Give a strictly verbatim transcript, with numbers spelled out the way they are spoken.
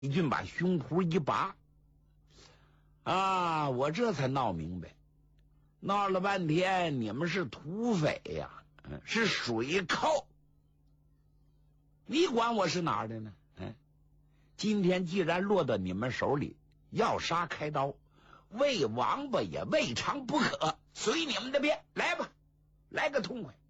李俊把胸脯一拔，啊，我这才闹明白，闹了半天你们是土匪呀、啊，是水寇，你管我是哪儿的呢？嗯，今天既然落到你们手里，要杀开刀，喂王八也未尝不可，随你们的便，来吧，来个痛快。